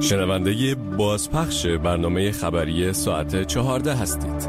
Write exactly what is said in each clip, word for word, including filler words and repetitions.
شنونده بازپخش برنامه خبری ساعت چهارده هستید.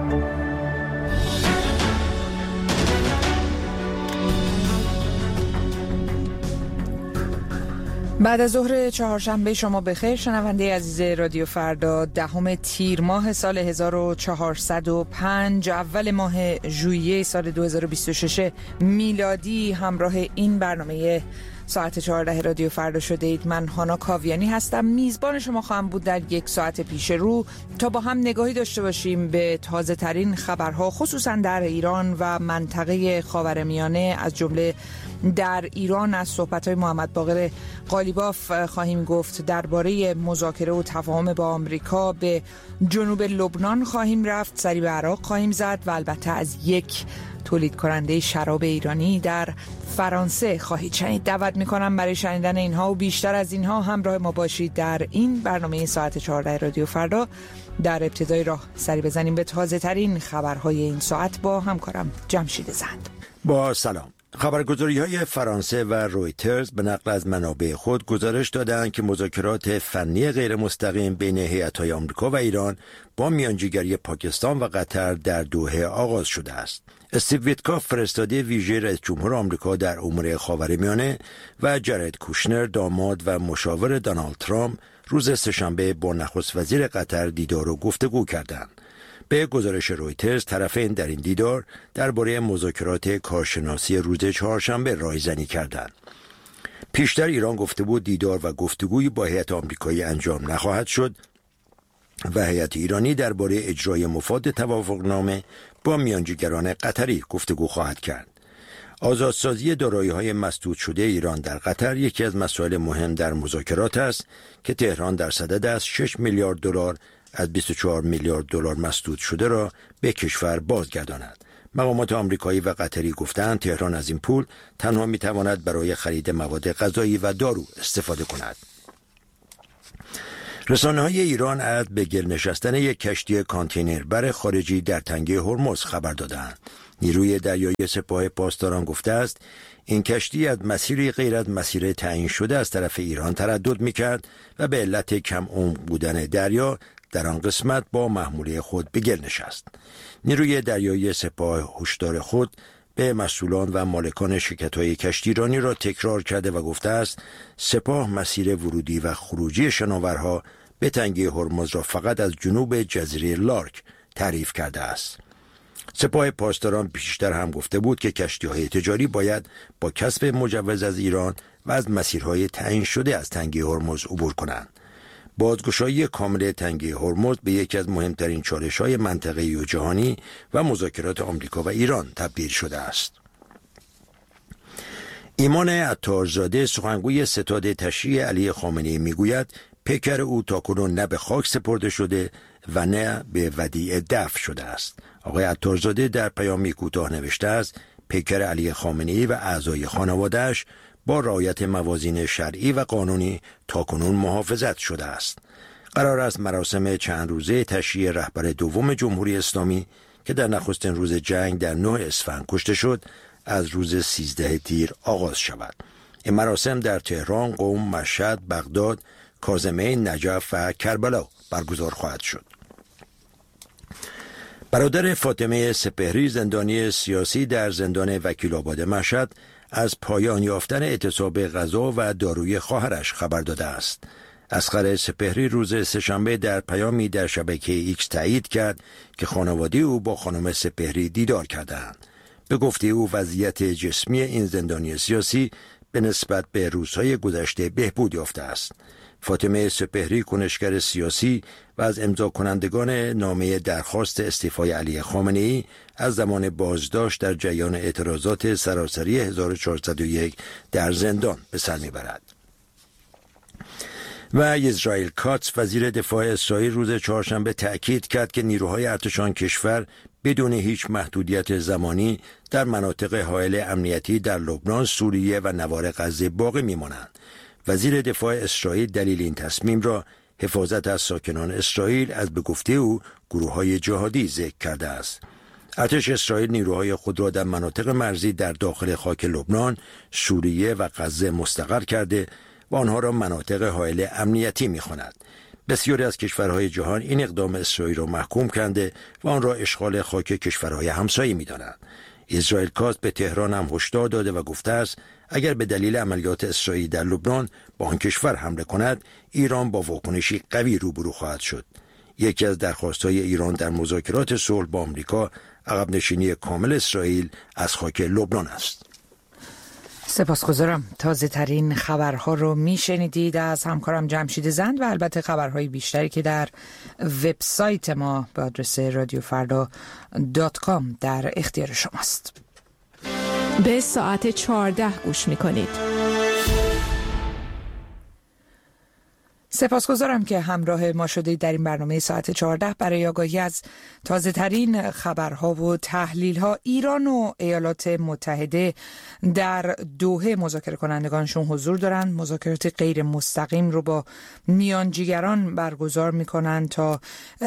بعد از ظهر چهارشنبه شما بخیر شنونده عزیز رادیو فردا. دهم تیر ماه سال هزار و چهارصد و پنج، اول ماه ژوئیه سال دو هزار و بیست و شش میلادی، همراه این برنامه ساعت چهارده رادیو فردا شده اید. من هانا کاویانی هستم، میزبان شما خواهم بود در یک ساعت پیش رو تا با هم نگاهی داشته باشیم به تازه ترین خبرها، خصوصا در ایران و منطقه خاورمیانه. از جمله در ایران از صحبت‌های محمد باقر قالیباف خواهیم گفت، درباره مذاکره و تفاهم با آمریکا به جنوب لبنان خواهیم رفت، سری به عراق خواهیم زد و البته از یک تولید کننده شراب ایرانی در فرانسه خواهید شنید. دعوت میکنم برای شنیدن اینها و بیشتر از اینها همراه ما باشید در این برنامه ساعت چهارده رادیو فردا. در ابتدای راه سری بزنیم به تازه ترین خبرهای این ساعت با همکارم جمشید زند. با سلام. خبرگزاری‌های فرانسه و رویترز به نقل از منابع خود گزارش دادند که مذاکرات فنی غیر مستقیم بین هیئت‌های آمریکا و ایران با میانجیگری پاکستان و قطر در دوحه آغاز شده است. استیو ویتکاف، فرستاده ویژه رئیس جمهور آمریکا در امور خاورمیانه، و جارد کوشنر، داماد و مشاور دونالد ترامپ، روز سه‌شنبه با نخست وزیر قطر دیدار و گفتگو کردند. به گزارش رویترز، طرفین در این دیدار درباره مذاکرات کارشناسی روز چهارشنبه رایزنی کردند. پیشتر ایران گفته بود دیدار و گفتگوی با هیئت آمریکایی انجام نخواهد شد و هیئت ایرانی درباره اجرای مفاد توافقنامه با میانجیگران قطری گفتگو خواهد کرد. آزادسازی دارایی‌های مسدود شده ایران در قطر یکی از مسائل مهم در مذاکرات است که تهران در صدد است شش میلیارد دلار از بیست و چهار میلیارد دلار مسدود شده را به کشور بازگرداند. مقامات آمریکایی و قطری گفتند تهران از این پول تنها می‌تواند برای خرید مواد غذایی و دارو استفاده کند. رسانه‌های ایران از به گل نشستن یک کشتی کانتینربر خارجی در تنگه هرمز خبر دادند. نیروی دریایی سپاه پاسداران گفته است این کشتی از مسیری غیر از مسیر تعیین شده از طرف ایران تردد می‌کرد و به علت کم عمق بودن دریا در آن قسمت با محموله خود به گل نشست. نیروی دریایی سپاه هشدار خود به مسئولان و مالکان شرکت‌های کشتیرانی را تکرار کرده و گفته است سپاه مسیر ورودی و خروجی شناورها به تنگه هرمز را فقط از جنوب جزیره لارک تعریف کرده است. سپاه پاسداران پیشتر هم گفته بود که کشتی‌های تجاری باید با کسب مجوز از ایران و از مسیرهای تعیین شده از تنگه هرمز عبور کنند. بازگشایی کامل تنگه هرمز به یکی از مهمترین چالش‌های منطقه‌ای و جهانی و مذاکرات آمریکا و ایران تبدیل شده است. ایمان عطارزاده، سخنگوی ستاد تشییع علی خامنه‌ای، میگوید پیکر او تاکنون نه به خاک سپرده شده و نه به ودیعه دفن شده است. آقای عطارزاده در پیامی کوتاه نوشته است پیکر علی خامنه‌ای و اعضای خانواده‌اش با رعایت موازین شرعی و قانونی تاکنون محافظت شده است. قرار است مراسم چند روزه تشییع رهبر دوم جمهوری اسلامی که در نخستین روز جنگ در نه اسفند کشته شد از روز سیزده تیر آغاز شود. این مراسم در تهران، قم، مشهد، بغداد، کاظمین، نجف و کربلا برگزار خواهد شد. برادر فاطمه سپهری، زندانی سیاسی در زندان وکیل‌آباد مشهد، از پایان یافتن اعتصاب غذا و داروی خواهرش خبر داده است. اصغر سپهری روز سه‌شنبه در پیامی در شبکه ایکس تایید کرد که خانواده او با خانم سپهری دیدار کردند. به گفته او وضعیت جسمی این زندانی سیاسی به نسبت به روزهای گذشته بهبود یافته است. فاطمه سپهری، کنشگر سیاسی و از امضا کنندگان نامه درخواست استعفای علی خامنه‌ای، از زمان بازداشت در جریان اعتراضات سراسری هزار و چهارصد و یک در زندان به سر میبرد. و اسرائیل کاتس، وزیر دفاع اسرائیل، روز چهارشنبه تأکید کرد که نیروهای ارتش کشور بدون هیچ محدودیت زمانی در مناطق حائل امنیتی در لبنان، سوریه و نوار غزه باقی میمانند. وزیر دفاع اسرائیل دلیل این تصمیم را حفاظت از ساکنان اسرائیل از به گفته او گروه‌های جهادی ذکر کرده است. ارتش اسرائیل نیروهای خود را در مناطق مرزی در داخل خاک لبنان، سوریه و غزه مستقر کرده و آنها را مناطق حائل امنیتی می‌خواند. بسیاری از کشورهای جهان این اقدام اسرائیل را محکوم کرده و آن را اشغال خاک کشورهای همسایه می‌دانند. اسرائیل کاست به تهران هم هشدار داده و گفته است اگر به دلیل عملیات اسرائیل در لبنان با آن کشور حمله کند، ایران با واکنشی قوی روبرو خواهد شد. یکی از درخواست‌های ایران در مذاکرات صلح با آمریکا عقب نشینی کامل اسرائیل از خاک لبنان است. سپاسگزارم. تازه ترین خبرها رو میشنیدید از همکارم جمشید زند و البته خبرهای بیشتری که در وبسایت ما به آدرس رادیو فردا دات کام در اختیار شماست. به ساعت چهارده گوش میکنید. سپاسگزارم که همراه ما شدید در این برنامه ساعت چهارده برای آگاهی از تازه ترین خبرها و تحلیل ها. ایران و ایالات متحده در دوحه مذاکره کنندگانشون حضور دارند. مذاکرات غیر مستقیم رو با میانجیگران برگزار میکنن تا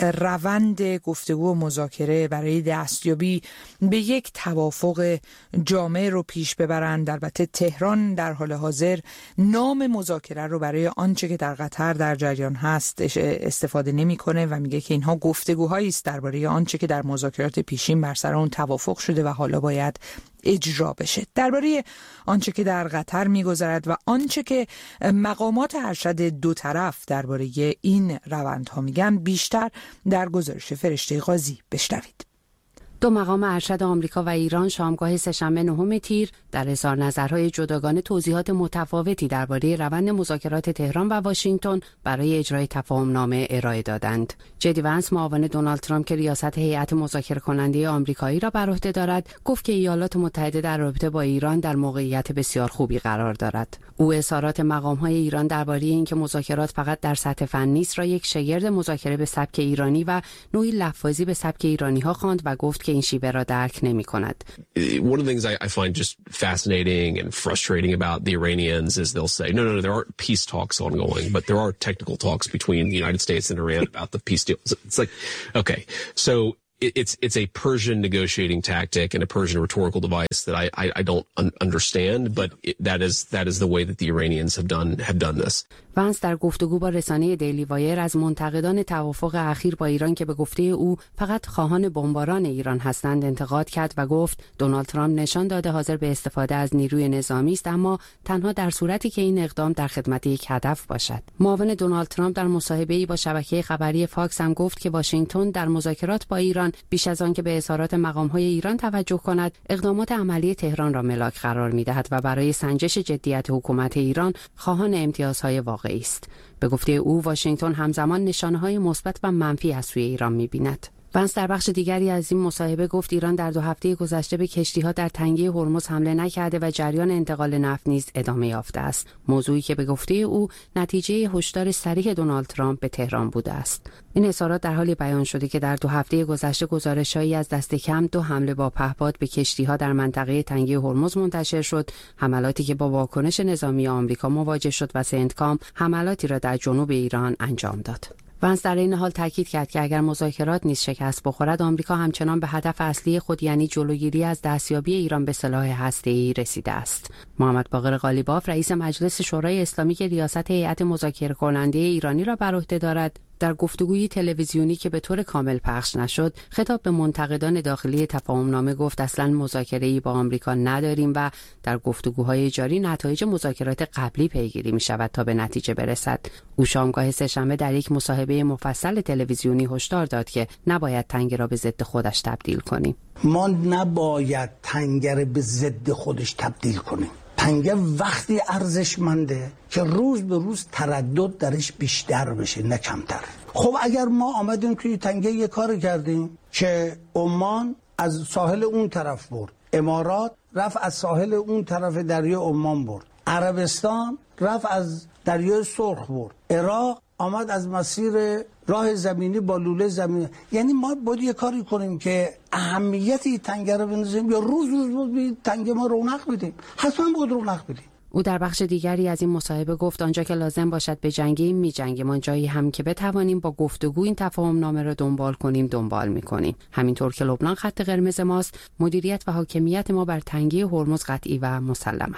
روند گفتگو و مذاکره برای دستیابی به یک توافق جامع رو پیش ببرند. البته تهران در حال حاضر نام مذاکره رو برای آنچه که در قطر در جریان هست استفاده نمی‌کنه و میگه که اینها گفتگوهایی است درباره آنچه که در مذاکرات پیشین بر سر اون توافق شده و حالا باید اجرا بشه. درباره آنچه که در قطر می‌گذرد و آنچه که مقامات ارشد دو طرف درباره این روندها میگن بیشتر در گزارش فرشته قاضی بشنوید. دو مقام ارشد آمریکا و ایران شامگاه سه‌شنبه نهم تیر در اظهار نظرهای جداگانه توضیحات متفاوتی درباره روند مذاکرات تهران و واشنگتن برای اجرای تفاهم‌نامه ارائه دادند. جدی ونس معاون دونالد ترامپ که ریاست هیئت مذاکره کننده آمریکایی را بر عهده دارد، گفت که ایالات متحده در رابطه با ایران در موقعیت بسیار خوبی قرار دارد. او اظهارات مقام‌های ایران درباره اینکه مذاکرات فقط در سطح فنی است را یک شگرد مذاکره به سبک ایرانی و نوعی لفاظی به سبک ایرانی‌ها خواند و گفت که این شیوه را درک نمی‌کند. One of the things I, I find just fascinating and frustrating about the Iranians is they'll say, no, no, no, there aren't peace talks ongoing, but there are technical talks between the United States and Iran about the peace deal. It's like, okay, so it, it's it's a Persian negotiating tactic and a Persian rhetorical device that I I, I don't un- understand, but it, that is that is the way that the Iranians have done have done this. ونس در گفتگو با رسانه دیلی وایر از منتقدان توافق اخیر با ایران که به گفته او فقط خواهان بمباران ایران هستند انتقاد کرد و گفت دونالد ترامپ نشان داده حاضر به استفاده از نیروی نظامی است، اما تنها در صورتی که این اقدام در خدمت یک هدف باشد. معاون دونالد ترامپ در مصاحبه‌ای با شبکه خبری فاکس هم گفت که واشنگتن در مذاکرات با ایران بیش از آن که به اظهارات مقام‌های ایران توجه کند، اقدامات عملی تهران را ملاک قرار می‌دهد و برای سنجش جدیت حکومت ایران خواهان امتیازهای واقعی است. به گفته او واشنگتن همزمان نشانه‌های مثبت و منفی از سوی ایران می‌بیند. ونس در بخش دیگری از این مصاحبه گفت ایران در دو هفته گذشته به کشتی‌ها در تنگه هرمز حمله نکرده و جریان انتقال نفت نیز ادامه یافته است. موضوعی که به گفته او نتیجه هشدار صریح دونالد ترامپ به تهران بوده است. این اظهارات در حالی بیان شده که در دو هفته گذشته گزارش‌هایی از دست کم دو حمله با پهپاد به کشتی‌ها در منطقه تنگه هرمز منتشر شد، حملاتی که با واکنش نظامی آمریکا مواجه شد و سنتکام حملاتی را در جنوب ایران انجام داد. ونس در این حال تاکید کرد که اگر مذاکرات نیز شکست بخورد، آمریکا همچنان به هدف اصلی خود یعنی جلوگیری از دستیابی ایران به سلاح هسته‌ای رسیده است. محمد باقر قالیباف رئیس مجلس شورای اسلامی که ریاست هیئت مذاکره کننده ایرانی را بر عهده دارد، در گفتگوی تلویزیونی که به طور کامل پخش نشد، خطاب به منتقدان داخلی تفاهم‌نامه گفت اصلاً مذاکره‌ای با آمریکا نداریم و در گفتگوهای جاری نتایج مذاکرات قبلی پیگیری می‌شود تا به نتیجه برسد. او شامگاه سه‌شنبه در یک مصاحبه مفصل تلویزیونی هشدار داد که نباید تنگه را به ضد خودش تبدیل کنیم. ما نباید تنگه را به ضد خودش تبدیل کنیم. تنگه وقتی ارزشمنده که روز به روز تردد درش بیشتر بشه نه کمتر. خب اگر ما آمدیم توی تنگه یه کار کردیم که عمان از ساحل اون طرف برد، امارات رفت از ساحل اون طرف دریای عمان برد، عربستان رفت از دریای سرخ برد، عراق آمد از مسیر راه زمینی با لوله زمینی. یعنی ما باید یه کاری کنیم که اهمیتی تنگه رو بندازیم یا روز روز روز تنگه ما رونق بدیم. حتما باید رونق بدیم. او در بخش دیگری از این مصاحبه گفت آنجا که لازم باشد به جنگیم می جنگیم، آنجایی هم که بتوانیم با گفتگو این تفاهم نامه را دنبال کنیم دنبال می کنیم. همینطور که لبنان خط قرمز ماست، مدیریت و حاکمیت ما بر تنگه هرمز قطعی و مسلم است.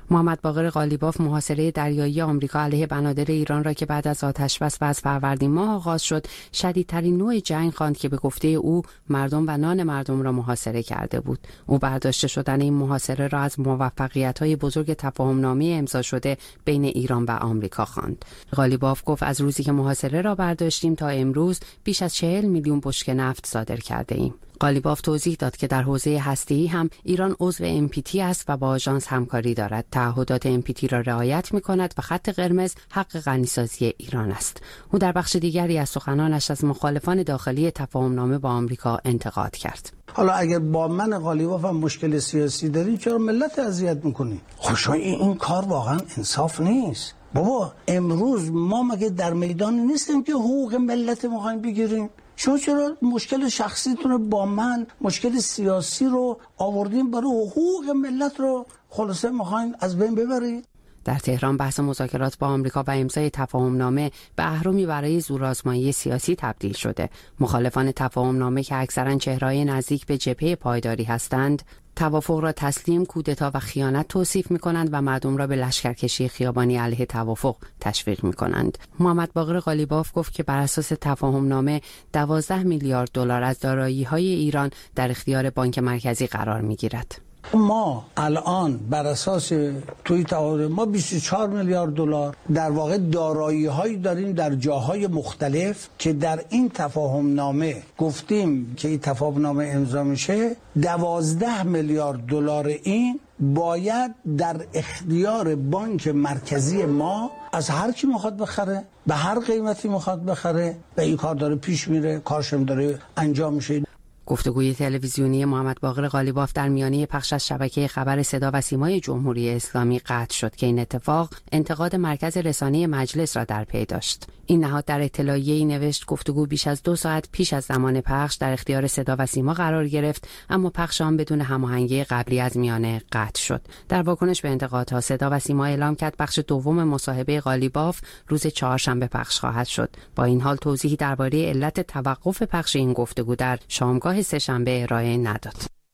محمد باقر قالیباف محاصره دریایی آمریکا علیه بنادر ایران را که بعد از آتشبس و از فروردین ماه آغاز شد شدیدترین نوع جنگ خواند که به گفته او مردم و نان مردم را محاصره کرده بود. او برداشته شدن این محاصره را از موفقیت‌های بزرگ تفاهم‌نامه امضا شده بین ایران و آمریکا خواند. قالیباف گفت از روزی که محاصره را برداشتیم تا امروز بیش از چهل میلیون بشکه نفت صادر کرده ایم. قالیباف توضیح داد که در حوزه هسته‌ای هم ایران عضو ام پی تی است و با آژانس همکاری دارد. تعهدات ام پی تی را رعایت می‌کند و خط قرمز حق غنیسازی ایران است. او در بخش دیگری از سخنانش از مخالفان داخلی تفاهم‌نامه با آمریکا انتقاد کرد. حالا اگر با من قالیباف هم مشکل سیاسی داری چرا ملت اذیت می‌کنی؟ خب این, این کار واقعا انصاف نیست. بابا امروز ما مگه در میدان نیستیم که حقوق ملت می‌خوایم بگیریم؟ شما چرا مشکل شخصیتون رو با من مشکل سیاسی رو آوردین برای حقوق ملت رو خلاصه میخواین از بین ببرید؟ در تهران بحث مذاکرات با آمریکا و امضای تفاهم‌نامه به اهرمی برای زورآزمایی سیاسی تبدیل شده. مخالفان تفاهم‌نامه که اکثرا چهره‌های نزدیک به جبهه پایداری هستند، توافق را تسلیم، کودتا و خیانت توصیف می‌کنند و مردم را به لشکرکشی خیابانی علیه توافق تشویق می‌کنند. محمد باقر قالیباف گفت که بر اساس تفاهم‌نامه دوازده میلیارد دلار از دارایی‌های ایران در اختیار بانک مرکزی قرار می‌گیرد. ما الان بر اساس توی تعهد ما بیست و چهار میلیارد دلار در واقع دارایی‌هایی داریم در جاهای مختلف که در این تفاهم‌نامه گفتیم که این تفاهم‌نامه امضا میشه دوازده میلیارد دلار این باید در اختیار بانک مرکزی ما از هر کی میخواد بخره به هر قیمتی میخواد بخره و این کار داره پیش میره، کارشم داره انجام میشه. گفتگوی تلویزیونی محمد باقر قالیباف در میانه پخش از شبکه خبر صدا و سیمای جمهوری اسلامی قطع شد که این اتفاق انتقاد مرکز رسانه مجلس را در پی داشت. این نهاد در اطلاعیه‌ای نوشت گفتگو بیش از دو ساعت پیش از زمان پخش در اختیار صدا و سیما قرار گرفت، اما پخش آن بدون هماهنگی قبلی از میانه قطع شد. در واکنش به انتقادها صدا و سیما اعلام کرد بخش دوم مصاحبه قالیباف روز چهارشنبه پخش خواهد شد. با این حال توضیحی درباره علت توقف پخش این گفتگو در شامگاه سه‌شنبه ارائه نداد.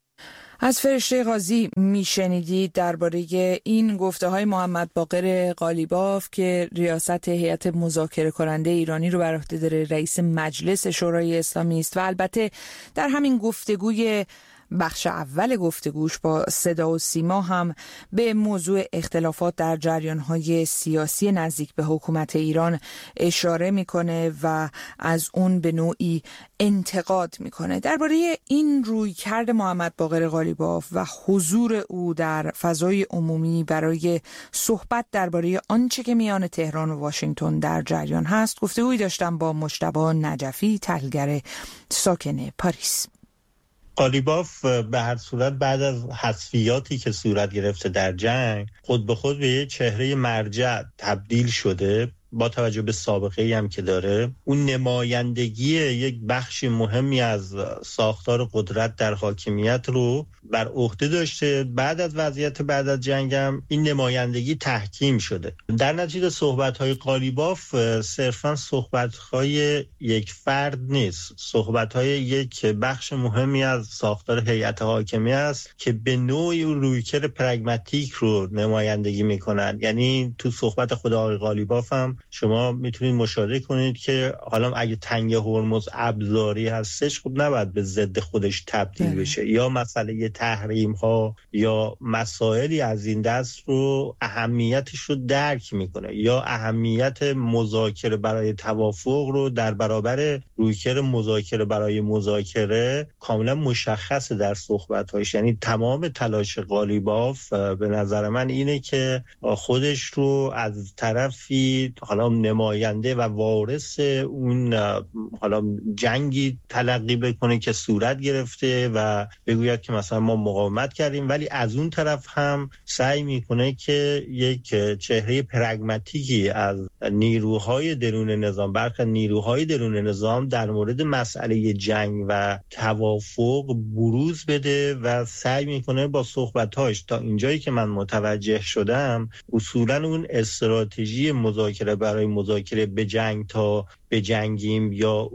از فرشته قاضی میشنیدید درباره این گفته های محمد باقر قالیباف که ریاست هیئت مذاکره کننده ایرانی رو بر عهده داره رئیس مجلس شورای اسلامی است و البته در همین گفتگوی بخش اول گفتگوش با صدا و سیما هم به موضوع اختلافات در جریان‌های سیاسی نزدیک به حکومت ایران اشاره میکنه و از اون به نوعی انتقاد میکنه. درباره این رویکرد محمد باقر قالیباف و حضور او در فضای عمومی برای صحبت درباره آنچه که میان تهران و واشنگتن در جریان هست گفتگویی داشتم با مجتبی نجفی، تحلیلگر ساکن پاریس. قالیباف به هر صورت بعد از حذفیاتی که صورت گرفته در جنگ خود به خود به یه چهره مرجع تبدیل شده. با توجه به سابقه‌ای هم که داره، اون نمایندگی یک بخش مهمی از ساختار قدرت در حاکمیت رو بر عهده داشته. بعد از وضعیت بعد از جنگ هم این نمایندگی تحکیم شده. در نتیجه صحبت‌های قالیباف صرفاً صحبت‌های یک فرد نیست، صحبت‌های یک بخش مهمی از ساختار هیئت حاکمیه است که به نوعی رویکرد پرگماتیک رو نمایندگی می‌کنند. یعنی تو صحبت خود آقای قالیباف هم شما میتونید مشاهده کنید که حالا اگه تنگه هرمز ابزاری هستش خب نباید به ضد خودش تبدیل بشه، یا مسئله تحریم ها یا مسائلی از این دست رو اهمیتش رو درک میکنه، یا اهمیت مذاکره برای توافق رو در برابر رویکرد مذاکره برای مذاکره کاملا مشخصه در صحبت‌هاش. یعنی تمام تلاش قالیباف به نظر من اینه که خودش رو از طرفی حالا نماینده و وارث اون حالا جنگی تلقی بکنه که صورت گرفته و بگوید که مثلا ما مقاومت کردیم، ولی از اون طرف هم سعی میکنه که یک چهره پرگماتیکی از نیروهای درون نظام، برخی نیروهای درون نظام در مورد مسئله جنگ و توافق بروز بده و سعی میکنه با صحبتاش تا اینجایی که من متوجه شدم اصولا اون استراتژی مذاکره برای مذاکره به جنگ تا بجنگیم یا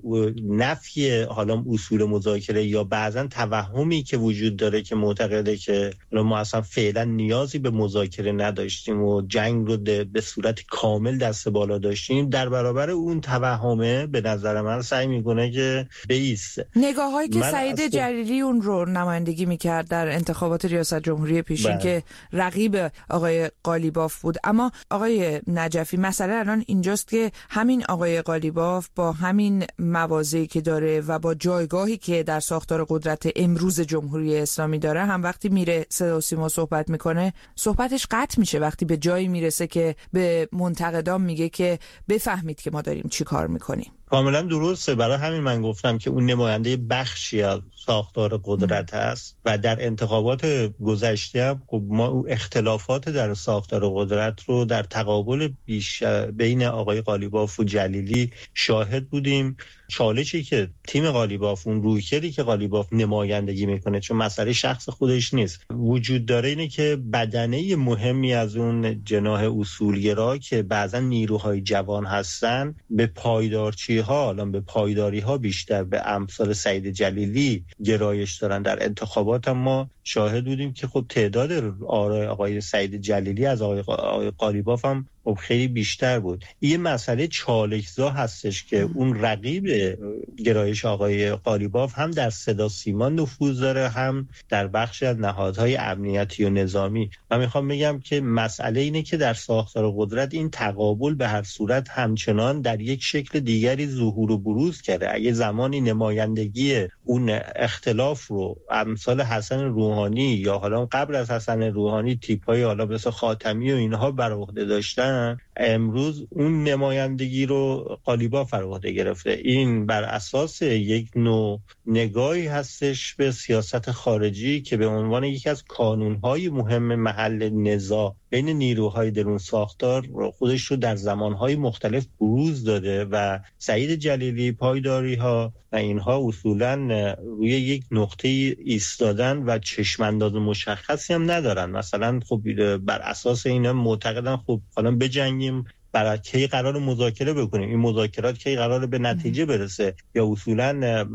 نفی حالا اصول مذاکره یا بعضا توهمی که وجود داره که معتقده که ما اصلا فعلا نیازی به مذاکره نداشتیم و جنگ رو به صورت کامل دست بالا داشتیم، در برابر اون توهمه به نظر من سعی میکنه که بیسته. نگاه هایی که سعید اصلا... جلیلی اون رو نمایندگی میکرد در انتخابات ریاست جمهوری پیشین که رقیب آقای قالیباف بود. اما آقای نجفی مسئله الان اینجاست که همین آقای قالیباف با همین مواضعی که داره و با جایگاهی که در ساختار قدرت امروز جمهوری اسلامی داره، هم وقتی میره صدا و سیما صحبت میکنه صحبتش قطع میشه وقتی به جایی میرسه که به منتقدان میگه که بفهمید که ما داریم چی کار میکنیم. کاملا درسته. برای همین من گفتم که اون نماینده بخشی از ساختار قدرت هست و در انتخابات گذشته هم خب ما اختلافات در ساختار قدرت رو در تقابل بیش بین آقای قالیباف و جلیلی شاهد بودیم. چالشی که تیم قالیباف، اون رویکردی که قالیباف نمایندگی میکنه، چون مسئله شخص خودش نیست، وجود داره اینه که بدنه مهمی از اون جناح اصولگرا که بعضا نیروهای جوان هستن به پایدارچی ها، الان به پایداری ها بیشتر به امثال سعید جلیلی گرایش دارن. در انتخابات هم ما شاهد بودیم که خب تعداد آرای آقای سعید جلیلی از آقای قالیباف هم خب خیلی بیشتر بود. یه مسئله چالش‌زا هستش که اون رقیب گرایش آقای قالیباف هم در صدا سیما نفوذ داره، هم در بخشی از نهادهای امنیتی و نظامی. من میخوام بگم که مسئله اینه که در ساختار قدرت این تقابل به هر صورت همچنان در یک شکل دیگری ظهور و بروز کرده. اگه زمانی نمایندگی اون اختلاف رو امثال حسن روحانی یا حالا قبل از حسن روحانی تیپ‌های حالا مثل خاتمی و اینها بر عهده داشتن، امروز اون نمایندگی رو قالیباف بر عهده گرفته. این بر اساس یک نوع نگاهی هستش به سیاست خارجی که به عنوان یکی از کانون‌های مهم محل نزاع بین نیروهای درون ساختار خودش رو در زمانهای مختلف بروز داده و سعید جلیلی، پایداری‌ها و اینها اصولاً روی یک نقطه ایستادن و چشم‌انداز مشخصی هم ندارن. مثلا خب بر اساس اینا معتقدن خب حالا بجنگیم، برای کی قرار مذاکره بکنیم، این مذاکرات کی قرار به نتیجه برسه، یا اصولا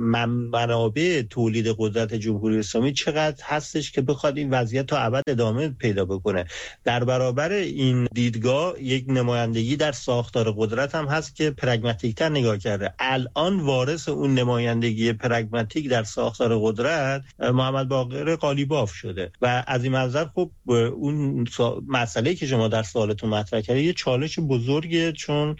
منابع تولید قدرت جمهوری اسلامی چقدر هستش که بخواد این وضعیت تا ابد ادامه پیدا بکنه. در برابر این دیدگاه یک نمایندگی در ساختار قدرت هم هست که پرگماتیک‌تر نگاه کرده. الان وارث اون نمایندگی پرگماتیک در ساختار قدرت محمد باقر قالیباف شده و از این منظر خب اون مسئله که شما در سوالتون مطرح کردید یه چالش بزرگه، چون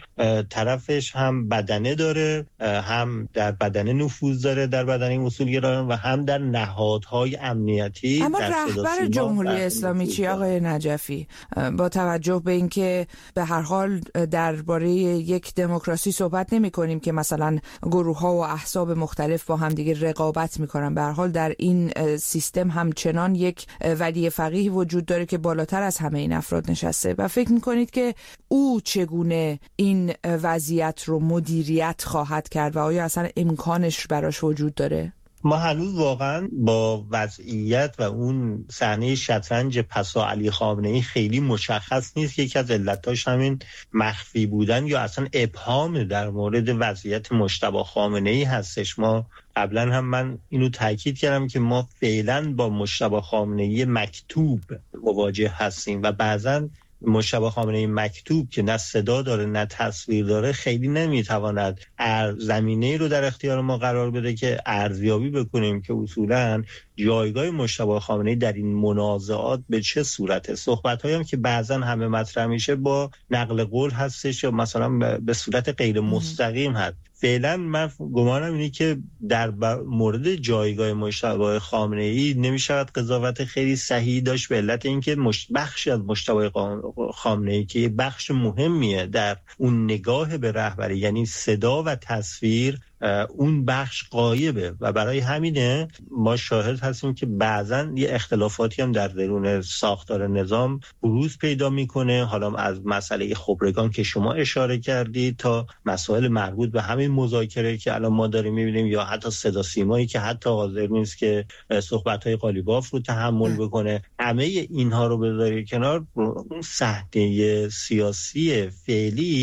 طرفش هم بدنه داره، هم در بدنه نفوذ داره در بدنه اصولگرایان و هم در نهادهای امنیتی. اما رهبر جمهوری اسلامی چی آقای نجفی؟ با توجه به اینکه به هر حال درباره یک دموکراسی صحبت نمی کنیم که مثلا گروه ها و احزاب مختلف با هم دیگه رقابت میکنن، به هر حال در این سیستم همچنان یک ولی فقیه وجود داره که بالاتر از همه این افراد نشسته و فکر میکنید که او چگونه این وضعیت رو مدیریت خواهد کرد و آیا اصلا امکانش براش وجود داره؟ ما هنوز واقعا با وضعیت و اون صحنه شطرنج پسا علی خامنه‌ای خیلی مشخص نیست. یکی از علتاش همین مخفی بودن یا اصلا ابهام در مورد وضعیت مجتبی خامنه‌ای هستش. ما قبلا هم من اینو تاکید کردم که ما فعلا با مجتبی خامنه‌ای مکتوب مواجه هستیم و بعضاً مجتبی خامنه‌ای مکتوب که نه صدا داره نه تصویر داره خیلی نمیتواند زمینه‌ای رو در اختیار ما قرار بده که ارزیابی بکنیم که اصولاً جایگاه مجتبی خامنه‌ای در این منازعات به چه صورته. صحبت‌هایی هم که بعضاً همه مطرح میشه با نقل قول هستش یا مثلا به صورت غیر مستقیم هست. فعلا من گمانم اینه که در مورد جایگاه مجتبی خامنه‌ای نمیشود قضاوت خیلی صحیح داشت به علت اینکه بخشی از مجتبی خامنه‌ای که بخش مهمیه در اون نگاه به رهبری، یعنی صدا و تصویر، اون بخش غایبه و برای همینه ما شاهد هستیم که بعضن یه اختلافاتی هم در درون ساختار نظام بروز پیدا میکنه، حالا از مسئله خبرگان که شما اشاره کردید تا مسائل مربوط به همین مذاکره که الان ما داریم میبینیم یا حتی صدا سیمایی که حتی حاضر نیست که صحبت‌های قالیباف رو تحمل بکنه. همه اینها رو بذاری کنار، اون صحنه سیاسی فعلی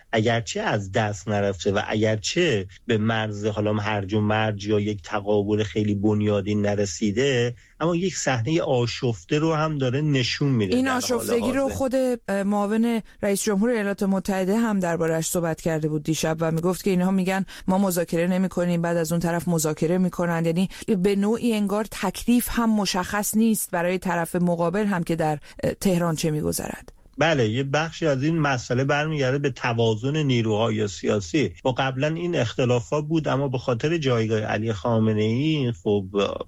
اگرچه از دست نرفته و اگرچه به مرز حالا هرج و مرج یا یک تقابل خیلی بنیادی نرسیده، اما یک صحنه آشفته رو هم داره نشون میده. این آشفتگی رو خود معاون رئیس جمهور ایالات متحده هم دربارش صحبت کرده بود دیشب و میگفت که اینها میگن ما مذاکره نمی‌کنیم، بعد از اون طرف مذاکره میکنن. یعنی به نوعی انگار تکلیف هم مشخص نیست برای طرف مقابل هم که در تهران چه میگذرد. بله، یه بخشی از این مسئله برمیگرده به توازن نیروهای سیاسی. و قبلا این اختلافات بود، اما به خاطر جایگاه علی خامنه‌ای خب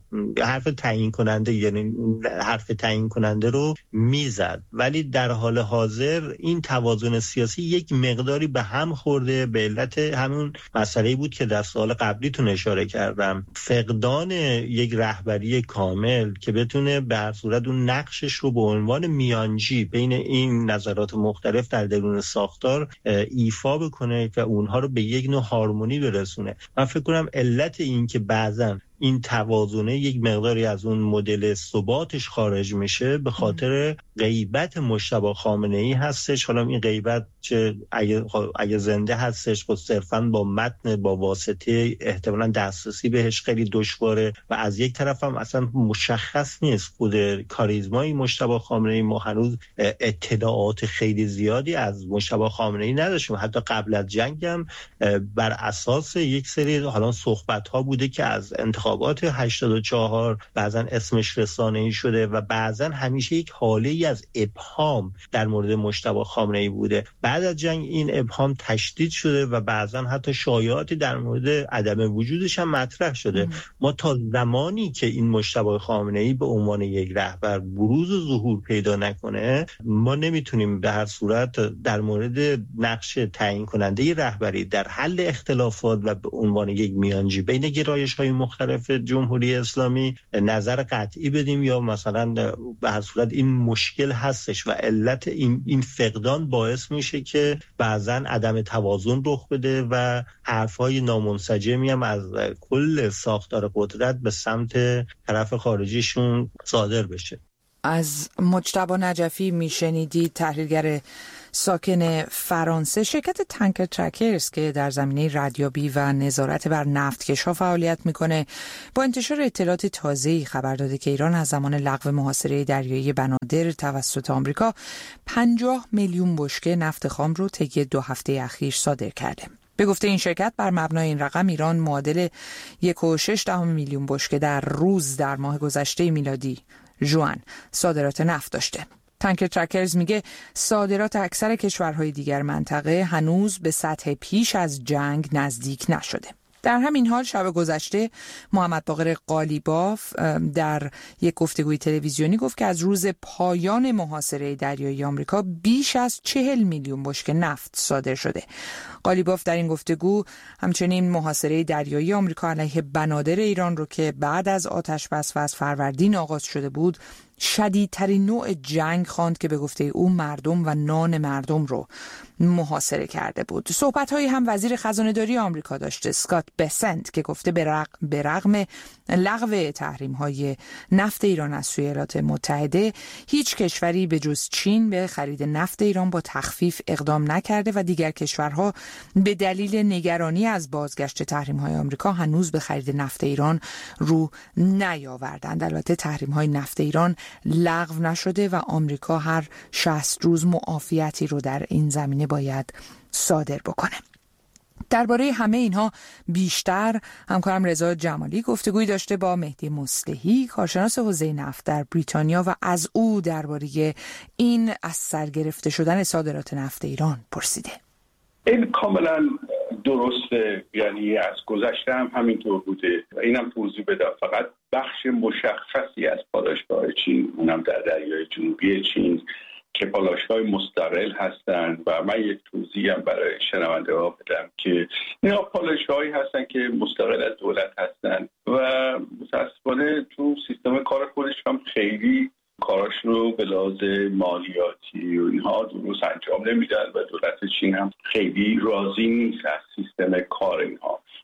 حرف تعیین کننده، یعنی حرف تعیین کننده رو میزد، ولی در حال حاضر این توازن سیاسی یک مقداری به هم خورده به علت همون مسئله‌ای بود که در سوال قبلیتون اشاره کردم، فقدان یک رهبری کامل که بتونه به هر صورت اون نقشش رو به عنوان میانجی بین این نظرات مختلف در درون ساختار ایفا بکنه و اونها رو به یک نوع هارمونی برسونه. من فکر کنم علت این که بعضاً این توازنه یک مقداری از اون مدل ثباتش خارج میشه به خاطر غیبت مجتبی خامنه‌ای هستش. حالا این غیبت چه اگه, اگه زنده هستش خود صرفاً با متن با واسطه احتمالاً دسترسی بهش خیلی دشواره و از یک طرف هم اصلا مشخص نیست خود کاریزمای مجتبی خامنه‌ای. ما هنوز اطلاعات خیلی زیادی از مجتبی خامنه‌ای نداشتیم، حتی قبل از جنگ هم بر اساس یک سری حالا صحبت‌ها بوده که از انتخاب انتخابات هشتاد و چهار بعضن اسمش رسانه‌ای شده و بعضن همیشه یک حاله‌ای از ابهام در مورد مجتبی خامنه‌ای بوده. بعد از جنگ این ابهام تشدید شده و بعضن حتی شایعاتی در مورد عدم وجودش هم مطرح شده. ام. ما تا زمانی که این مجتبی خامنه‌ای به عنوان یک رهبر بروز و ظهور پیدا نکنه، ما نمیتونیم به هر صورت در مورد نقش تعیین کننده رهبری در حل اختلافات و به عنوان یک میانجی بین گرایش‌های مختلف جمهوری اسلامی نظر قطعی بدیم، یا مثلا به هر صورت این مشکل هستش و علت این این فقدان باعث میشه که بعضا عدم توازن رخ بده و حرفهای نامنسجمی هم از کل ساختار قدرت به سمت طرف خارجیشون صادر بشه. از مجتبی نجفی میشنیدید، تحلیلگر ساکن فرانسه. شرکت تانکر ترکرز که در زمینه ردیابی و نظارت بر نفتکش‌ها فعالیت میکنه، با انتشار اطلاعات تازه‌ای خبر داده که ایران از زمان لغو محاصره دریایی بنادر توسط آمریکا پنجاه میلیون بشکه نفت خام رو طی دو هفته اخیر صادر کرده. به گفته این شرکت بر مبنای این رقم ایران معادل یک و شش دهم میلیون بشکه در روز در ماه گذشته میلادی ژوئن صادرات نفت داشته. تانکر ترکرز میگه صادرات اکثر کشورهای دیگر منطقه هنوز به سطح پیش از جنگ نزدیک نشده. در همین حال شب گذشته محمد باقر قالیباف در یک گفتگوی تلویزیونی گفت که از روز پایان محاصره دریایی آمریکا بیش از چهل میلیون بشکه نفت صادر شده. قالیباف در این گفتگو همچنین محاصره دریایی آمریکا علیه بنادر ایران رو که بعد از آتش‌بس و از فروردین آغاز شده بود شدیدترین نوع جنگ خواند که به گفته او مردم و نان مردم رو محاصره کرده بود. صحبت‌هایی هم وزیر خزانه‌داری آمریکا داشته، اسکات بسنت، که گفته به رغم لغو تحریم‌های نفت ایران از سوی ایالات متحده، هیچ کشوری به جز چین به خرید نفت ایران با تخفیف اقدام نکرده و دیگر کشورها به دلیل نگرانی از بازگشت تحریم‌های آمریکا هنوز به خرید نفت ایران رو نیاوردند. البته تحریم‌های نفت ایران لغو نشده و آمریکا هر شصت روز معافیتی رو در این زمینه باید صادر بکنه. درباره همه اینها بیشتر همکارم رضا جمالی گفتگویی داشته با مهدی مصلحی، کارشناس حوزه نفت در بریتانیا، و از او درباره این از سر گرفته شدن صادرات نفت ایران پرسیده. این کاملا درسته، یعنی از گذشته هم همینطور بوده و اینم توضیح بدم. فقط بخش مشخصی از پالایشگاه چین، اونم در دریای جنوبی چین، که پالایشگاه مستقل هستند و من یک توضیح هم برای شنونده ها بدم که اینا پالایشگاهی هستن که مستقل از دولت هستن و متاسفانه تو سیستم کار خودش هم خیلی کاراش رو به لحاظ مالیاتی و اینها درست انجام نمیدن و دولت چین هم خیلی راضی نیست از سیستم کار اینها.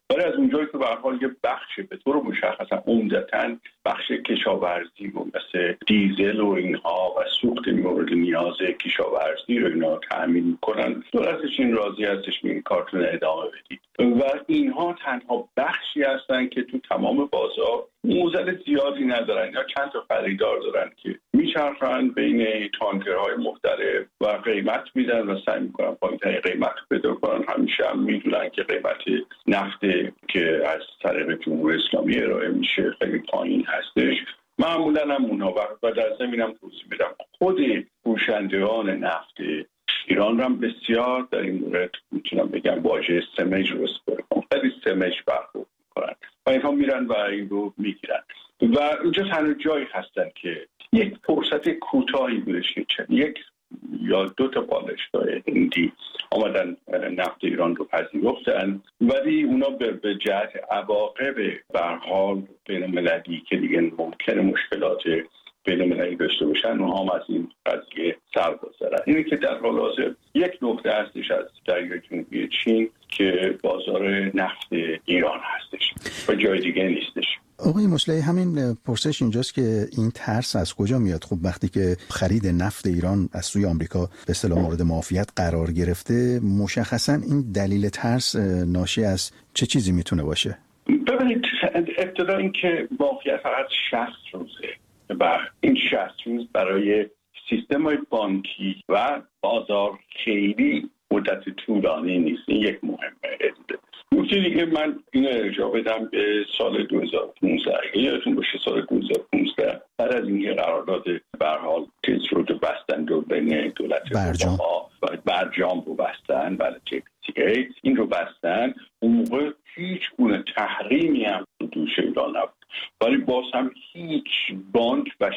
ولی از اونجایی که به هر حال یه بخش به طور مشخصا عمدتاً بخش کشاورزی و مثل دیزل و اینها و سوخت مورد نیاز کشاورزی رو اینا تأمین میکنن، دولت چین راضی هستش که این کارتون ادامه بدید و اینها تنها بخشی هستن که تو تمام بازار موزل زیادی ندارن یا چند تا خریدار دارن که میچرخن بین تانکرهای مختلف و قیمت میدن و سعی میکنن پایین‌ترین قیمت پیدا کنن. همیشه هم میدونن که قیمت نفت که از طریق جمهوری اسلامی ارائه میشه خیلی پایین هستش. معمولا هم اونها و در زمینم توضیح بدم خود فروشندگان نفت ایران هم بسیار در این مورد میتونم بگم واژه سمج رو استفاده کنم، خیلی سمج برخورد میکنن و اینها میرن و این رو میگیرن و اینجا تنها جایی هستن که یک فرصت کوتاهی بودش که یک یا دو تا پالایشگاه هندی آمدن نفت ایران رو پذیرفتن، ولی اونا به جهت عواقب به هر حال بین‌المللی که دیگه ممکنه مشکلات بین‌المللی داشته باشن اونها هم از این قضیه سر بگذرن. اینه که در حال حاضر یک نقطه هستش از دریای جنوبی چین که بازار نفت ایران هستش و جای دیگه نیستش. آقای مصلحی، همین پرسش اینجاست که این ترس از کجا میاد؟ خب وقتی که خرید نفت ایران از سوی آمریکا به اصطلاح مورد معافیت قرار گرفته، مشخصاً این دلیل ترس ناشی از چه چیزی میتونه باشه؟ ببینید، ابتدا این که معافیت فقط شصت روزه و این شصت روز برای سیستم‌های بانکی و بازار خیلی مدت طولانی نیست. این یک مهمه. نکته دیگه من این ارجاع بدم به سال دو هزار و پانزده. اگه یادتون باشه سال دو هزار و پانزده بعد از اینکه قرارداد به هر حال چیز رو بستن دو بین دولت برجام و برجام رو بستن، بعد جی پی تی ای این رو بستن، اون موقع هیچ گونه تحریمی هم تو دوش ایران نبود، ولی باز هم هیچ بانک و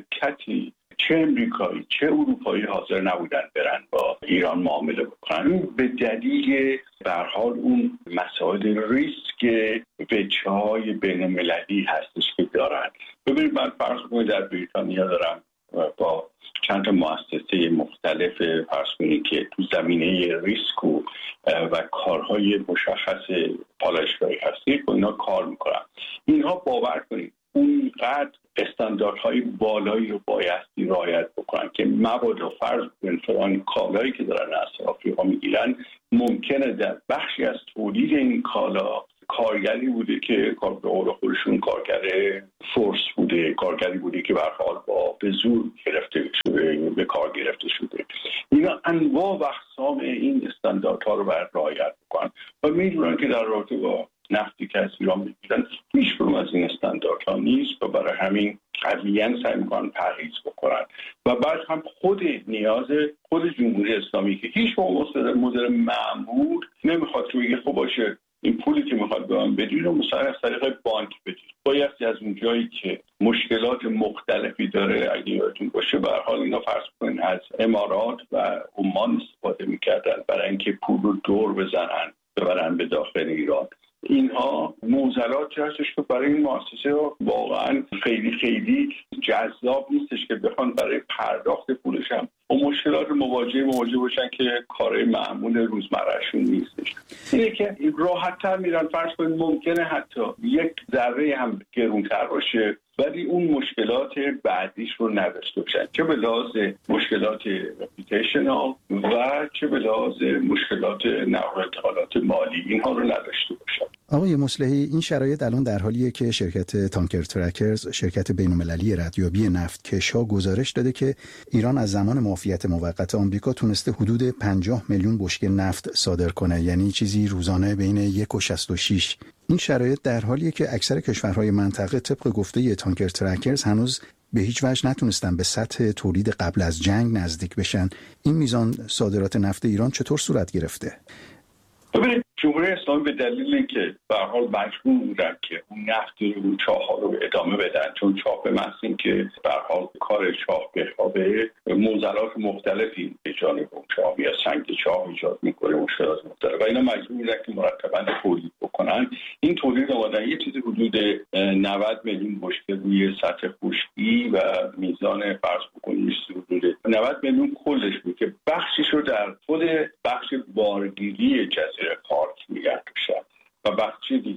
شرکتی چه امریکایی چه اروپایی حاضر نبودن برن با ایران معامله بکنن. این به دلیل به هر حال اون مسائل ریسک وجه‌های بین‌المللی هستش که دارن. ببینید، من فرض کنید در بریتانیا دارم با چند تا مؤسسه مختلف فرض کنید که تو زمینه ریسک و, و کارهای مشخص پالایشگاهی هستی با اینا کار میکنن. اینها باور کنید اونقدر استانداردهای بالایی رو بایستی رعایت بکنن که مبادا فرض کنید فلان کالایی که دارن از آفریقا میگیرن ممکنه در بخشی از تولید این کالا کارگری بوده که کار به قول خودشون کارگر فورس بوده، کارگری بوده که به هر حال با به زور گرفته شده، به کار گرفته شده. اینا انواع و اقسام این استانداردها رو باید رعایت بکنن و میدونن که در رابطه با نفتی که از ایران میگیرن هیچ کدوم از این استانداردها نیست و برای همین قویاً سعی میکنن پرهیز بکنن و بعد هم خود نیاز خود جمهوری اسلامی که هیچ موقع مدل معمول نمیخواد که بگه خب باشه این پولی که میخواد به من بدید رو مثلا از طریق بانک بدید. بایستی از اون جایی که مشکلات مختلفی داره، اگه یادتون باشه به هر حال اینا فرض کنین از امارات و عمان استفاده میکردن برای اینکه پول رو دور بزنن ببرن به داخل ایران. اینها موزلاتی هستش که برای این مؤسسه واقعا خیلی خیلی جذاب نیستش که بخوان برای پرداخت پولش هم و مشکلات مواجه مواجه باشن که کار معمول روزمرهشون نیستش. اینه که راحت‌تر میرن. فرض کنید ممکنه حتی یک ذره هم گرونتر باشه ولی اون مشکلات بعدیش رو نداشته باشن، چه به لحاظ مشکلات رپیتیشنال و چه به لحاظ مشکلات نقل و انتقالات مالی، اینها رو نداشته باشن. آقای مصلحی، این شرایط الان در حالیه که شرکت تانکر ترکرز، شرکت بین‌المللی ردیابی نفتکش‌ها گزارش داده که ایران از زمان معافیت موقت آمریکا تونسته حدود پنجاه میلیون بشکه نفت صادر کنه، یعنی چیزی روزانه بین یک و شصت و شش. این شرایط در حالیه که اکثر کشورهای منطقه طبق گفته تانکر ترکرز هنوز به هیچ وجه نتونستن به سطح تولید قبل از جنگ نزدیک بشن. این میزان صادرات نفت ایران چطور صورت گرفته؟ ببینید، جمهوری اسلامی به دلیل اینکه به هر حال مجبور بودن که اون نفت رو چاه‌ها رو ادامه بدن، چون چاه به محض اینکه به هر حال کار چاه بخوابه موزلات مختلفی به جانب اون چاه یا سنگ چاه ایجاد میکنه، مشکلات مختلف و اینا مجبور بودن که مرتباً تولید بکنن. این تولید آمدن یه چیزی حدود نود میلیون بشکه روی سطح خشکی و میزان فرض بکنید حدود نود میلیون کلش بود که بخشش رو در خود بخش بارگیری جزیره پارک نگه داشتن و بخش دیگه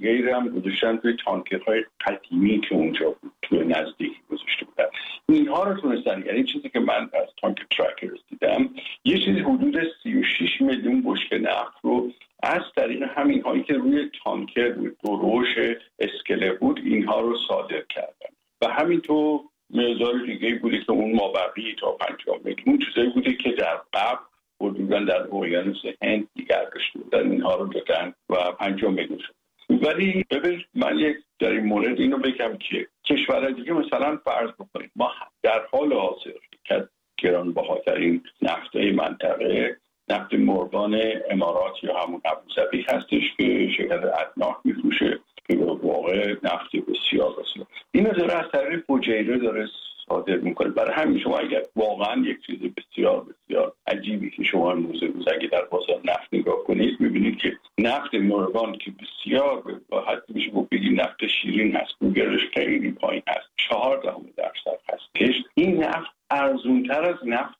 دیگه هم گذاشتن توی تانکرهای قدیمی که اونجا بود، توی نزدیکی گذاشته بودن. اینها رو تونستن، یعنی چیزی که من از تانکر ترکرز دیدم، یه چیزی حدود سی و شش میلیون بشکه نفت رو از طریق همین هایی که روی تانکر بود، دروش اسکله بود، اینها رو صادر کردن. و همینطور مقدار دیگه بوده که اون مابقی تا پنجاه میلیون چیزایی بوده که در قبل حدوداً در اقیانوس هند دیگر داشته بودن، اینها رو دادن و پنجاه میلیون شد. ولی ببین من یک در این مورد اینو بگم که کشورهای دیگه مثلا فرض بکنید ما در حال حاضر که گرانبهاترین نفت منطقه نفت مرغان امارات یا همون ابوظبی هستش که شرکت ادناک میفروشه که واقع نفت بسیار بسیار اینو داره از طریق فوجیره داره صادر میکنه. برای همین شما اگر واقعا یک چیز بسیار بسیار عجیبی که شما روز روز اگه در بازار نفت نگاه کنید میبینید که نفت مرغان که بسیار با حتی میشه بگید نفت شیرین هست، گوگرش خیلی پایین هست، چهار دهم درصد هستش، این نفت ارزونتر از نفت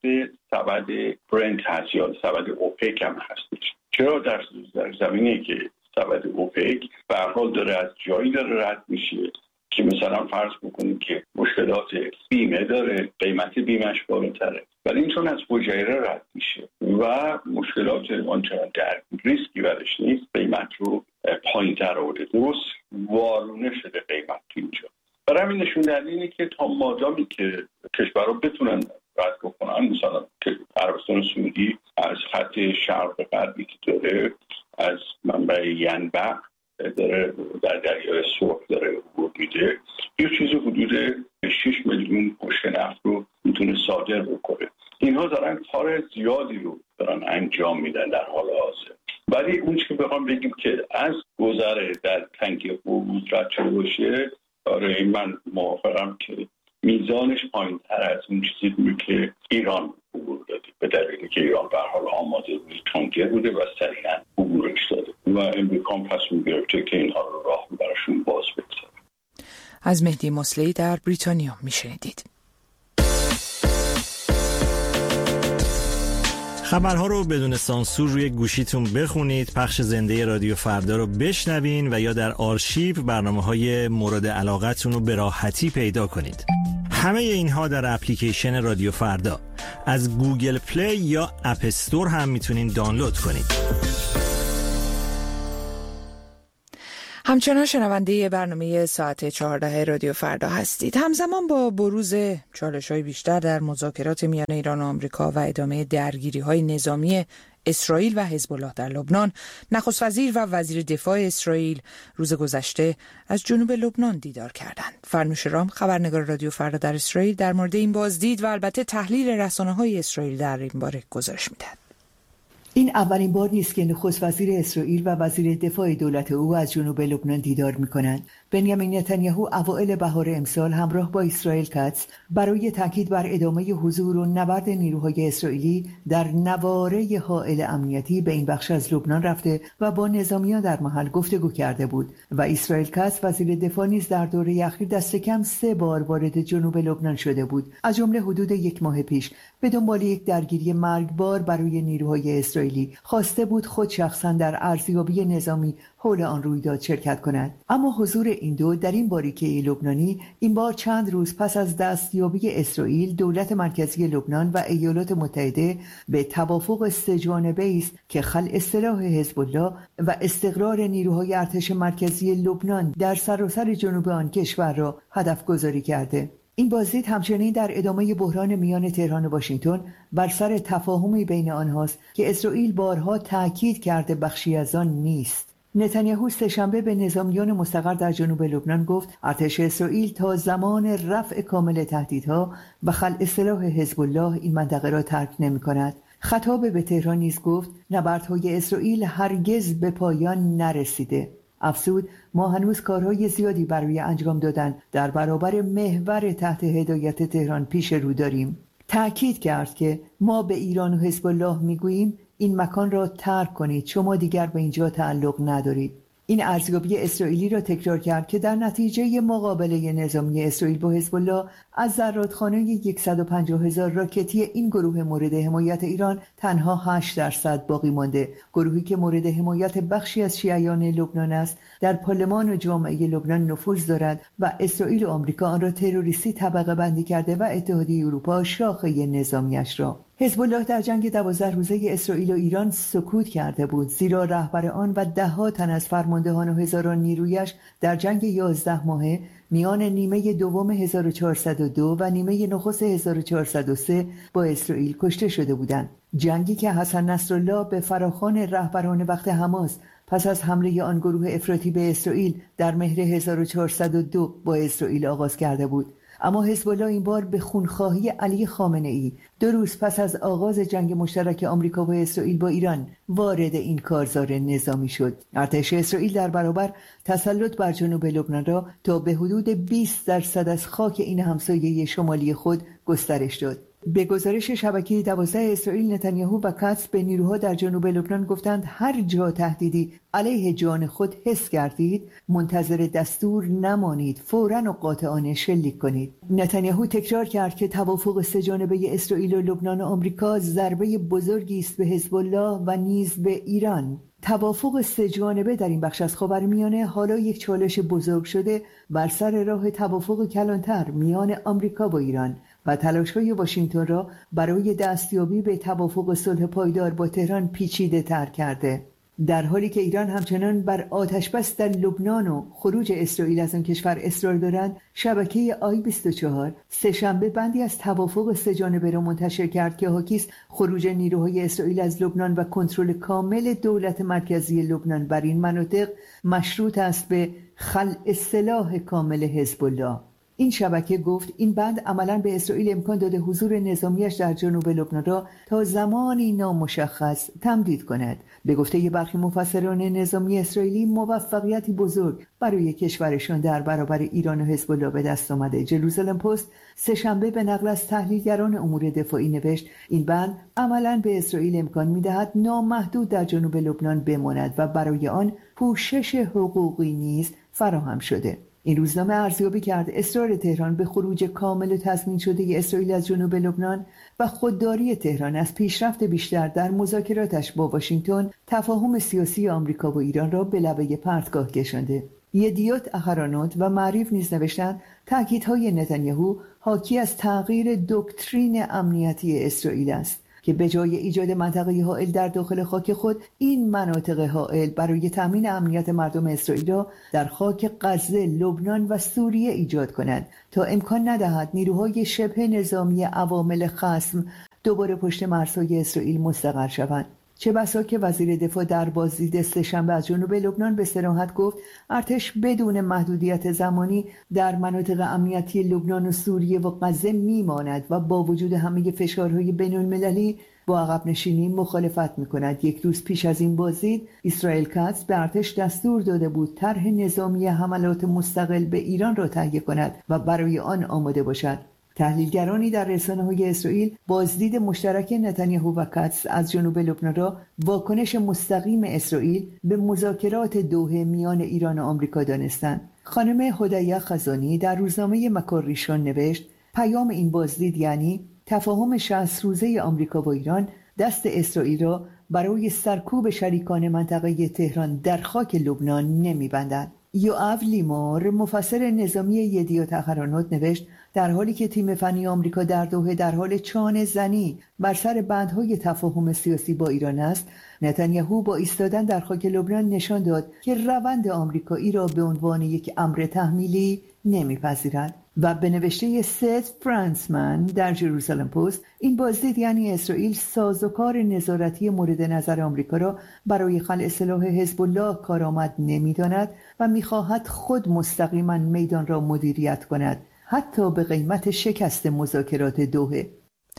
سبد برنت هست یا سبد اوپک هم هستش. چرا؟ در در زمینه که سبد اوپک به هر حال داره از جایی داره رد میشه که مثلا فرض بکنید که مشکلات بیمه داره، قیمت بیمهش بالاتره، ولی این چون از فوجیره رد میشه و مشکلات آنچنان در ریسکی برش نیست، قیمت رو پایین تر آورده، درست وارونه شده قیمت اینجا. برای همین نشون دهنده اینه که تا مادامی که کشورها بتونن رد بکنن، مثلا عربستان سعودی از خط شرق به غربی که داره از منبع ینبع داره در دریای سرخ داره عبور میده، یه چیز حدود شش میلیون بشکه نفت رو میتونه صادر بکنه. اینها دارن کار زیادی رو دارن انجام میدن در حال حاضر. ولی اون چیزی که بخوام بگیم که از گذره در تنگی هرمز رد شده باشه، آره من موافقم که میزانش پایین تر از اون چیزی بود که ایران عبور داده، به دلیلی که ایران به هر حال آماده بود، تانکر بوده و سریعا عبورش داده و امریکا هم تصمیم گرفته که اینها رو راه براشون باز بگذاره. از مهدی مصلحی در بریتانیا میشنیدید. خبرها رو بدون سانسور روی گوشیتون بخونید، پخش زنده رادیو فردا رو بشنوین و یا در آرشیو برنامه‌های مورد علاقتون رو به راحتی پیدا کنید. همه اینها در اپلیکیشن رادیو فردا از گوگل پلی یا اپ استور هم میتونین دانلود کنید. همچنان شنونده برنامه ساعت چهارده رادیو فردا هستید. همزمان با بروز چالش‌های بیشتر در مذاکرات میان ایران و آمریکا و ادامه درگیری‌های نظامی اسرائیل و حزب الله در لبنان، نخست وزیر و وزیر دفاع اسرائیل روز گذشته از جنوب لبنان دیدار کردند. فرنوش رام، خبرنگار رادیو فردا در اسرائیل، در مورد این بازدید و البته تحلیل رسانه‌های اسرائیل در این باره گزارش می‌دهد. این اولین بار نیست که نخست وزیر اسرائیل و وزیر دفاع دولت او از جنوب لبنان دیدار می‌کنند. بنیامین نتانیاهو اوایل بهار امسال همراه با اسرائیل کاتس برای تاکید بر ادامه حضور و نبرد نیروهای اسرائیلی در نواره حائل امنیتی به این بخش از لبنان رفته و با نظامیان در محل گفتگو کرده بود و اسرائیل کاتس وزیر دفاع نیز در دوره اخیر دست کم سه بار وارد جنوب لبنان شده بود، از جمله حدود یک ماه پیش به دنبال یک درگیری مرگبار برای نیروهای اسرائیلی خواسته بود خود شخصا در ارزیابی نظامی حول آن رویداد شرکت کند. اما حضور این دو در این باریکه لبنانی این بار چند روز پس از دستیابی اسرائیل، دولت مرکزی لبنان و ایالات متحده به توافق سه جانبه است که خلع سلاح حزب الله و استقرار نیروهای ارتش مرکزی لبنان در سراسر جنوب آن کشور را هدف گذاری کرده. این بازدید همچنین در ادامه بحران میان تهران و واشنگتن بر سر تفاهمی بین آنهاست که اسرائیل بارها تأکید کرده بخشی از آن نیست. نتانیاهو سه‌شنبه به نظامیان مستقر در جنوب لبنان گفت ارتش اسرائیل تا زمان رفع کامل تهدیدها و خلع سلاح حزب الله این منطقه را ترک نمی‌کند. خطاب به تهران نیز گفت نبردهای اسرائیل هرگز به پایان نرسیده. افزود ما هنوز کارهای زیادی برای انجام دادن در برابر محور تحت هدایت تهران پیش رو داریم. تأکید کرد که ما به ایران و حزب الله میگوییم این مکان را ترک کنید، شما دیگر به اینجا تعلق ندارید. این ارزیابی اسرائیلی را تکرار کرد که در نتیجه مقابله نظامی اسرائیل با حزب الله از زرادخانه صد و پنجاه هزار راکتی این گروه مورد حمایت ایران تنها هشت درصد باقی مانده. گروهی که مورد حمایت بخشی از شیعیان لبنان است در پارلمان و جامعه لبنان نفوذ دارد و اسرائیل و آمریکا آن را تروریستی طبقه بندی کرده و اتحادیه اروپا شاخه نظامیش را. حزب الله در جنگ دوازده روزه اسرائیل و ایران سکوت کرده بود، زیرا رهبر آن و ده ها تن از فرماندهان و هزاران نیرویش در جنگ یازده ماهه میان نیمه دوم هزار و چهارصد و دو و نیمه نخست هزار و چهارصد و سه با اسرائیل کشته شده بودند. جنگی که حسن نصرالله به فراخوان رهبران وقت حماس پس از حمله آن گروه افراطی به اسرائیل در مهر هزار و چهارصد و دو با اسرائیل آغاز کرده بود. اما حزب الله این بار به خونخواهی علی خامنه ای دو روز پس از آغاز جنگ مشترک آمریکا و اسرائیل با ایران وارد این کارزار نظامی شد. ارتش اسرائیل در برابر تسلط بر جنوب لبنان را تا به حدود بیست درصد از خاک این همسایه شمالی خود گسترش داد. به گزارش شبکه دوازده اسرائیل، نتانیاهو و کاتس به نیروها در جنوب لبنان گفتند هر جا تهدیدی علیه جان خود حس کردید منتظر دستور نمانید، فوراً و قاطعانه شلیک کنید. نتانیاهو تکرار کرد که توافق سه جانبه اسرائیل و لبنان و آمریکا ضربه بزرگی است به حزب الله و نیز به ایران. توافق سه جانبه در این بخش از خاورمیانه حالا یک چالش بزرگ شده بر سر راه توافق کلانتر میان آمریکا و ایران و تلاش‌های واشنگتن را برای دستیابی به توافق صلح پایدار با تهران پیچیده تر کرده. در حالی که ایران همچنان بر آتش‌بس در لبنان و خروج اسرائیل از آن کشور اصرار دارند، شبکه آی بیست و چهار سه شنبه بندی از توافق سه جانبه را منتشر کرد که حاکی است خروج نیروهای اسرائیل از لبنان و کنترل کامل دولت مرکزی لبنان بر این مناطق مشروط است به خلع سلاح کامل حزب الله. این شبکه گفت این بند عملاً به اسرائیل امکان داده حضور نظامیش در جنوب لبنان را تا زمانی نامشخص تمدید کند. به گفته برخی مفسران نظامی اسرائیلی موفقیتی بزرگ برای کشورشان در برابر ایران و حزب الله به دست آمده. جروزالم پست سه شنبه به نقل از تحلیلگران امور دفاعی نوشت این بند عملاً به اسرائیل امکان می‌دهد نامحدود در جنوب لبنان بماند و برای آن پوشش حقوقی نیز فراهم شده. این روزنامه ارزیابی کرد اصرار تهران به خروج کامل و تضمین شده اسرائیل از جنوب لبنان و خودداری تهران از پیشرفت بیشتر در مذاکراتش با واشنگتن تفاهم سیاسی آمریکا و ایران را به لبه پرتگاه کشانده. یدیوت اخرانوت و معریف نیز نوشتند تاکیدهای نتانیاهو حاکی از تغییر دکترین امنیتی اسرائیل است که به جای ایجاد منطقه حائل در داخل خاک خود، این مناطق حائل برای تامین امنیت مردم اسرائیل را در خاک غزه، لبنان و سوریه ایجاد کنند تا امکان ندهد نیروهای شبه نظامی عوامل خصم دوباره پشت مرزهای اسرائیل مستقر شوند. چه بسا که وزیر دفاع در بازدید سه‌شنبه از جنوب لبنان به صراحت گفت ارتش بدون محدودیت زمانی در مناطق امنیتی لبنان و سوریه و غزه میماند و با وجود همه فشارهای بین‌المللی با عقب نشینی مخالفت میکند. یک روز پیش از این بازدید اسرائیل کاتس به ارتش دستور داده بود طرح نظامی حملات مستقل به ایران را تهیه کند و برای آن آماده باشد. تحلیلگرانی در رسانه‌های اسرائیل بازدید مشترک نتانیاهو و کاتس از جنوب لبنان را واکنش مستقیم اسرائیل به مذاکرات دوحه میان ایران و آمریکا دانستند. خانم هدیه خزانی در روزنامه مکار ریشان نوشت پیام این بازدید یعنی تفاهم شصت روزه آمریکا و ایران دست اسرائیل را برای سرکوب شریکان منطقه تهران در خاک لبنان نمی‌بندد. یوآو لیمور مفسر نظامی یدیوت اخرانوت نوشت در حالی که تیم فنی آمریکا در دوحه در حال چانه زنی بر سر بندهای تفاهم سیاسی با ایران است، نتانیاهو با ایستادن در خاک لبنان نشان داد که روند آمریکایی را به عنوان یک امر تحمیلی نمیپذیرد. و به نوشته ست فرانسمن در جروزالم پست این بازدید یعنی اسرائیل سازوکار نظارتی مورد نظر آمریکا را برای خلع سلاح حزب الله کارآمد نمی‌داند و می‌خواهد خود مستقیما میدان را مدیریت کند، حتی به قیمت شکست مذاکرات دوحه.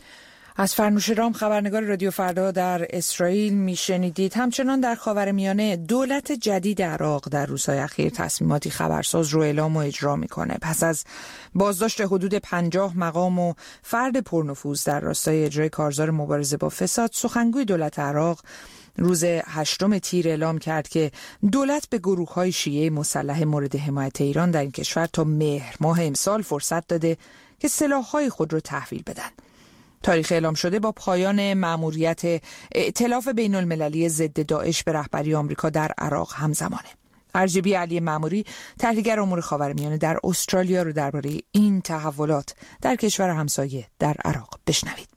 از فرنوش رام خبرنگار رادیو فردا در اسرائیل میشنیدید. همچنان در خاورمیانه دولت جدید عراق در روزهای اخیر تصمیماتی خبرساز رو اعلام و اجرا میکنه. پس از بازداشت حدود پنجاه مقام و فرد پرنفوذ در راستای اجرای کارزار مبارزه با فساد، سخنگوی دولت عراق روز هشتم تیر اعلام کرد که دولت به گروه‌های شیعه مسلح مورد حمایت ایران در این کشور تا مهر ماه امسال فرصت داده که سلاح‌های خود را تحویل بدن. تاریخ اعلام شده با پایان مأموریت ائتلاف بین المللی ضد داعش به رهبری آمریکا در عراق همزمانه. ارجبی علی مأموری، تحلیلگر امور خاورمیانه در استرالیا، رو درباره این تحولات در کشور همسایه در عراق بشنوید.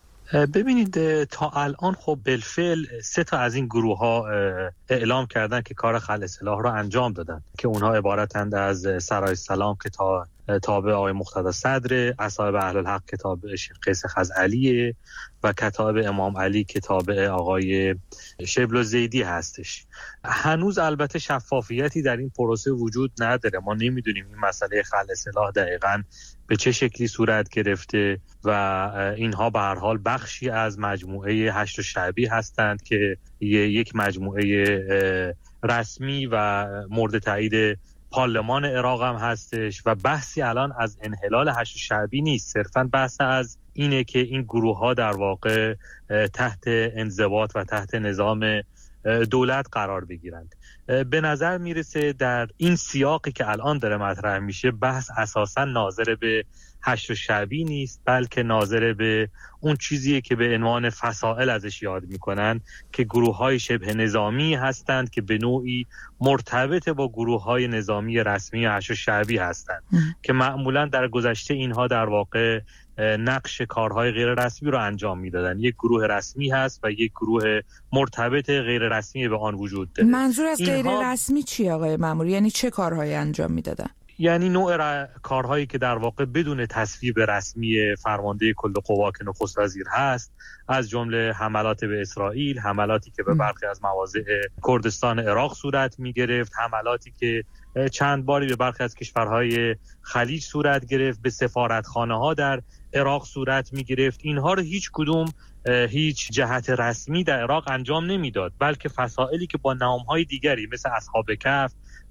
ببینید تا الان خب بالفعل سه تا از این گروه ها اعلام کردن که کار خلع سلاح را انجام دادن که اونها عبارتند از سرای سلام که تا تابع آقای مقتدی صدر، اصحاب اهل الحق که تابع شیخ قیس خزعلیه و کتاب امام علی که تابع آقای شبل زیدی هستش. هنوز البته شفافیتی در این پروسه وجود نداره. ما نمیدونیم این مسئله خلع سلاح دقیقاً به چه شکلی صورت گرفته و اینها به هر حال بخشی از مجموعه هشت شعبی هستند که یک مجموعه رسمی و مورد تایید پارلمان عراق هم هستش و بحثی الان از انحلال هشت شعبی نیست، صرفاً بحث از اینه که این گروه ها در واقع تحت انضباط و تحت نظام دولت قرار بگیرند. به نظر میرسه در این سیاقی که الان داره مطرح میشه بحث اساساً ناظر به هشت شعبی نیست، بلکه ناظر به اون چیزیه که به عنوان فصائل ازش یاد میکنن که گروه‌های شبه نظامی هستند که به نوعی مرتبط با گروه‌های نظامی رسمی هشت شعبی هستند که معمولاً در گذشته اینها در واقع نقش کارهای غیر رسمی رو انجام میدادن. یک گروه رسمی هست و یک گروه مرتبط غیر رسمی به آن وجود داره. منظور از غیر رسمی چی آقای مأموری؟ یعنی چه کارهایی انجام میدادن؟ یعنی نوع ر... کارهایی که در واقع بدون تصویب رسمی فرمانده کل قوا که نخست وزیر هست، از جمله حملات به اسرائیل، حملاتی که به برخی از مواضع کردستان عراق صورت می گرفت، حملاتی که چند باری به برخی از کشورهای خلیج صورت گرفت، به سفارتخانه ها در عراق صورت می گرفت. اینها رو هیچ کدوم هیچ جهت رسمی در عراق انجام نمیداد، بلکه فصائلی که با نامهای دیگری مثل اصحاب کهف،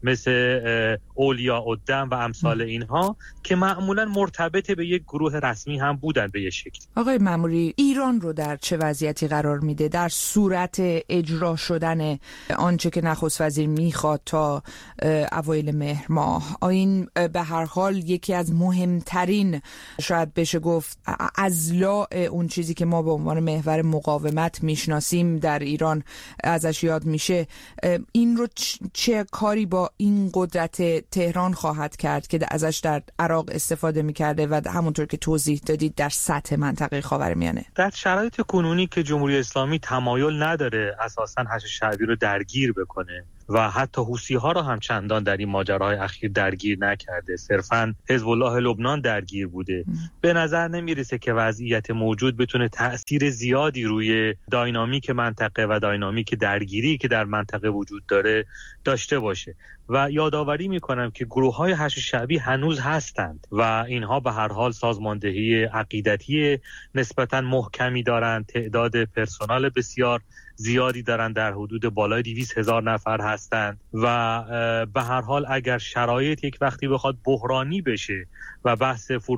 مثل اولیاء الدم و امثال اینها که معمولا مرتبط به یک گروه رسمی هم بودن به یک شکل. آقای مأموری، ایران رو در چه وضعیتی قرار میده در صورت اجرا شدن آنچه که نخست وزیر میخواد تا اوایل مهر ماه؟ این به هر حال یکی از مهمترین، شاید بشه گفت اضلاع اون چیزی که ما به عنوان محور مقاومت میشناسیم در ایران ازش یاد میشه. این رو چه کاری با این قدرت تهران خواهد کرد که ازش در عراق استفاده میکرده و همونطور که توضیح دادید در سطح منطقه خاورمیانه؟ در شرایط کنونی که جمهوری اسلامی تمایل نداره اساساً هشت شعبی رو درگیر بکنه و حتی حوثی ها رو هم چندان در این ماجراهای اخیر درگیر نکرده، صرفاً حزب الله لبنان درگیر بوده، ام. به نظر نمیرسه که وضعیت موجود بتونه تأثیر زیادی روی داینامیک منطقه و داینامیک درگیری که در منطقه وجود داره داشته باشه. و یادآوری میکنم که گروه های هشت شعبی هنوز هستند و اینها به هر حال سازماندهی عقیدتی نسبتاً محکمی دارند، تعداد پرسنل بسیار زیادی دارن، در حدود بالای دویست هزار نفر هستند و به هر حال اگر شرایط یک وقتی بخواد بحرانی بشه و بحث